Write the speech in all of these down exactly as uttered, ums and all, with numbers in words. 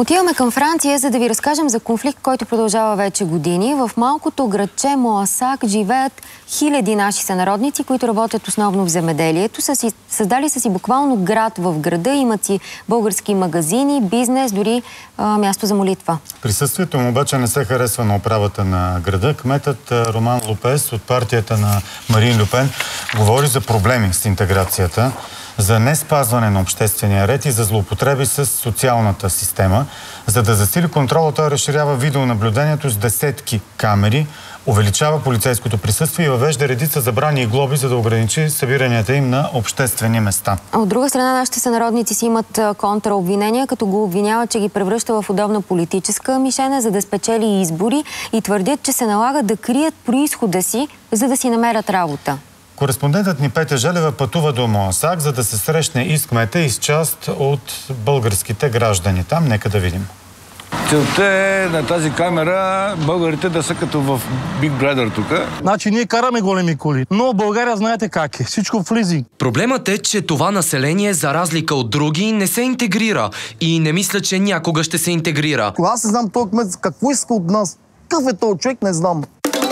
Отиваме към Франция, за да ви разкажем за конфликт, който продължава вече години. В малкото градче Моасак живеят хиляди наши сънародници, които работят основно в земеделието. Са си, създали са си буквално град в града, имат си български магазини, бизнес, дори а, място за молитва. Присъствието му обаче не се харесва на управата на града. Кметът Роман Лопес от партията на Марин Люпен говори за проблеми с интеграцията, за не спазване на обществения ред и за злоупотреби с социалната система. За да засили контрола, той разширява видеонаблюдението с десетки камери, увеличава полицейското присъствие и въвежда редица забрани и глоби, за да ограничи събиранията им на обществени места. От друга страна, нашите сънародници си имат контраобвинения, като го обвиняват, че ги превръща в удобна политическа мишена, за да спечели избори, и твърдят, че се налага да крият произхода си, за да си намерят работа. Кореспондентът ни Петя Желева пътува до Моасак, за да се срещне и с кмета, и с част от българските граждани. Там нека да видим. Целта е на тази камера българите да са като в Big Brother тук. Значи ние караме големи коли, но в България знаете как е. Всичко в лизинг. Проблемът е, че това население, за разлика от други, не се интегрира. И не мисля, че някога ще се интегрира. Аз не знам този кмет какво иска от нас. Какъв е този човек, не знам.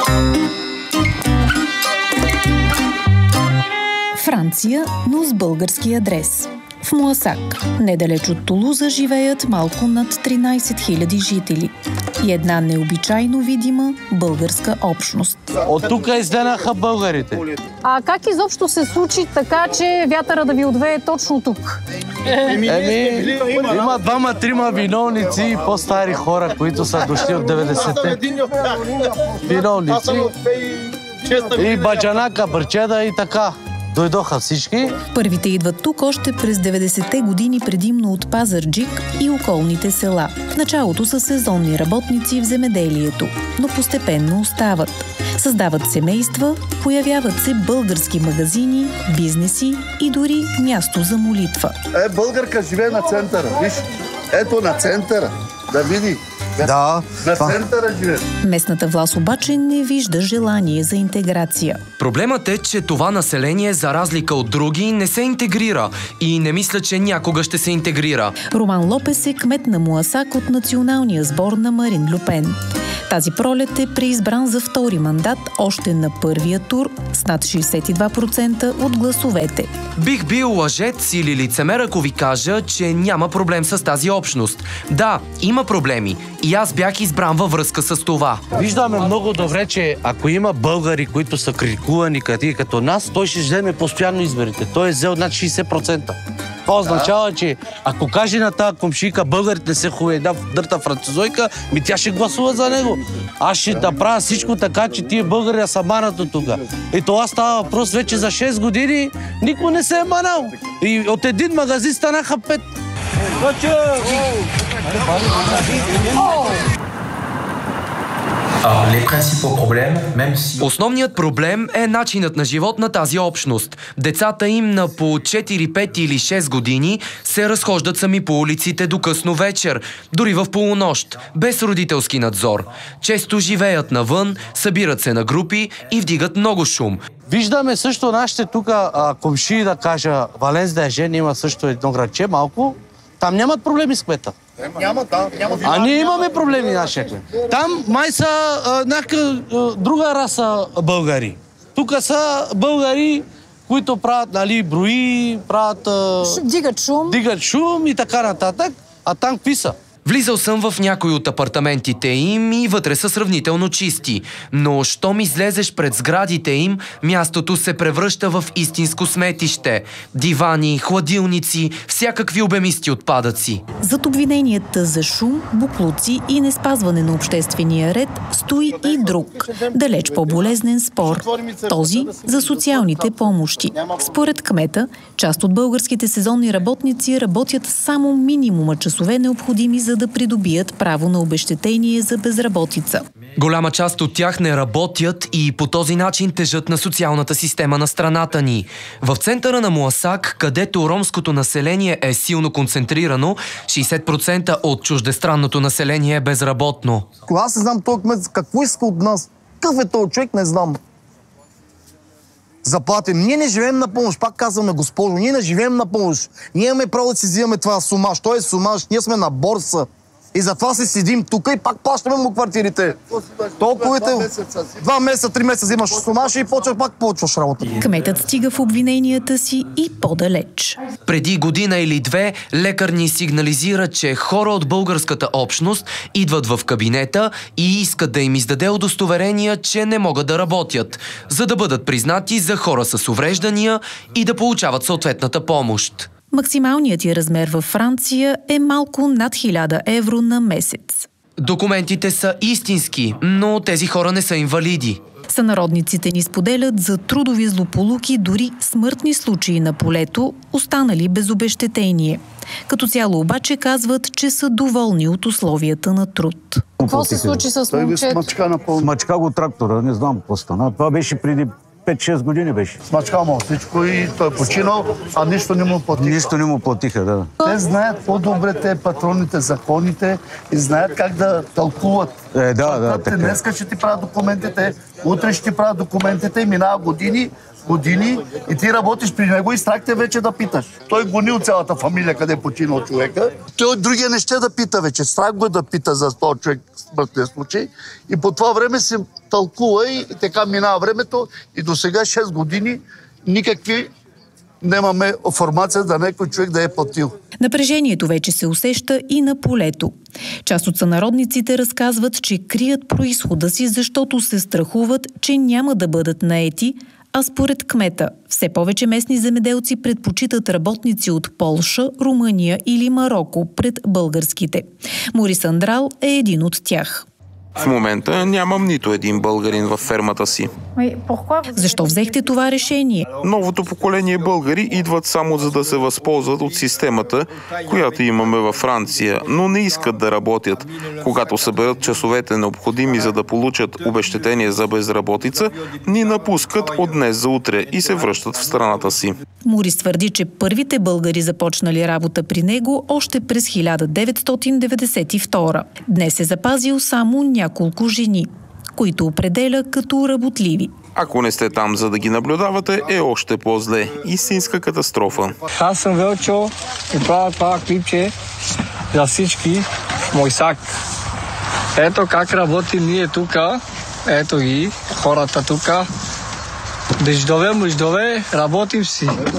Франция, но с български адрес. В Моасак, недалеч от Тулуза, живеят малко над тринайсет хиляди жители и една необичайно видима българска общност. От тук изданаха българите. А как изобщо се случи така, че вятъра да ви отвее точно тук? Еми, има двама-трима виновници и по-стари хора, които са дошли от деветдесетте. Виновници и баджанака, бърчеда и така. Дойдоха всички. Първите идват тук още през деветдесетте години, предимно от Пазарджик и околните села. В началото са сезонни работници в земеделието, но постепенно остават. Създават семейства, появяват се български магазини, бизнеси и дори място за молитва. Е, българка живее на центъра, виж. Ето на центъра, да види. Да, на центъра живее. Местната власт обаче не вижда желание за интеграция. Проблемът е, че това население, за разлика от други, не се интегрира и не мисля, че някога ще се интегрира. Роман Лопес е кмет на Моасак от националния сбор на Марин Люпен. Тази пролет е преизбран за втори мандат още на първия тур с над шейсет и два процента от гласовете. Бих бил лъжец или лицемер, ако ви кажа, че няма проблем с тази общност. Да, има проблеми. И аз бях избран във връзка с това. Виждаме много добре, че ако има българи, които са критикувани като нас, той ще вземе постоянно изборите. Той е взел над шейсет процента. Това означава, че ако каже на тази комшийка, българите не се хубави една дърта французойка, ми тя ще гласува за него. Аз ще да правя всичко така, че тия българи да са манат от тук. И това става въпрос вече за шест години, никой не се е манал. И от един магазин станаха пет. Основният проблем е начинът на живот на тази общност. Децата им на по четири, пет или шест години се разхождат сами по улиците до късно вечер, дори в полунощ, без родителски надзор. Често живеят навън, събират се на групи и вдигат много шум. Виждаме също нашите тук комшии, да кажа, Валенс да е жен, има също едно градче малко. Там нямат проблеми с кмета. Няма, да, няма. А ние имаме проблеми, нашия кмет. Там май са някаква друга раса българи. Тук са българи, които правят, нали, брои, правят... А... Дигат шум. Дигат шум и така нататък. А там какви са? Влизал съм в някои от апартаментите им и вътре са сравнително чисти. Но щом излезеш пред сградите им, мястото се превръща в истинско сметище. Дивани, хладилници, всякакви обемисти отпадъци. Зад обвиненията за шум, буклуци и неспазване на обществения ред стои и друг, далеч по-болезнен спор. Този за социалните помощи. Според кмета, част от българските сезонни работници работят само минимума часове необходими за да придобият право на обезщетение за безработица. Голяма част от тях не работят и по този начин тежат на социалната система на страната ни. В центъра на Моасак, където ромското население е силно концентрирано, шейсет процента от чуждестранното население е безработно. Аз не знам този кмет какво иска от нас. Какъв е този човек, не знам. Заплати. Ние не живеем на помощ. Пак казваме, госпожо, ние не живеем на помощ. Ние имаме право да си взимаме това сумаш. Той е сумаш. Ние сме на борса. И затова се седим тук и пак плащаме му квартирите. Толкова два месеца, три месеца взимаш сумаши и почва пак почваш работа. Кметът стига в обвиненията си и по-далеч. Преди година или две лекар ни сигнализира, че хора от българската общност идват в кабинета и искат да им издаде удостоверения, че не могат да работят, за да бъдат признати за хора с увреждания и да получават съответната помощ. Максималният ти размер във Франция е малко над хиляда евро на месец. Документите са истински, но тези хора не са инвалиди. Сънародниците ни споделят за трудови злополуки, дори смъртни случаи на полето, останали без обезщетение. Като цяло обаче казват, че са доволни от условията на труд. Какво се случи с момчето? Смачка го трактора, не знам какво стана. Това беше преди пет-шест години беше. Смачкал му всичко и той е починал, а нищо не му платиха. Нищо не му платиха, да. Те знаят по-добре те патроните, законите и знаят как да тълкуват. Е, да, да, така. Днеска ще ти правят документите, утре ще ти правят документите и минава години, години и ти работиш при него и страх те вече да питаш. Той гонил цялата фамилия, къде е починал човека. Той от другия не ще да пита вече. Страх го е да пита за този човек в смъртния случай. И по това време се тълкува и, и така минава времето и до сега шест години никакви нямаме информация да някой човек да е платил. Напрежението вече се усеща и на полето. Част от сънародниците разказват, че крият произхода си, защото се страхуват, че няма да бъдат наети, а според кмета, все повече местни земеделци предпочитат работници от Полша, Румъния или Мароко пред българските. Морис Андрал е един от тях. В момента нямам нито един българин във фермата си. Защо взехте това решение? Новото поколение българи идват само за да се възползват от системата, която имаме във Франция, но не искат да работят. Когато съберат часовете необходими за да получат обезщетение за безработица, ни напускат от днес за утре и се връщат в страната си. Морис твърди, че първите българи започнали работа при него още през хиляда деветстотин деветдесет и втора. Днес е запазил само няколко жени, които определя като работливи. Ако не сте там за да ги наблюдавате, е още по-зле. Истинска катастрофа. Аз съм Велчо и правя това клипче за всички мой сак. Ето как работим ние тук. Ето ги, хората тук. Дъждове, мъждове, работим си.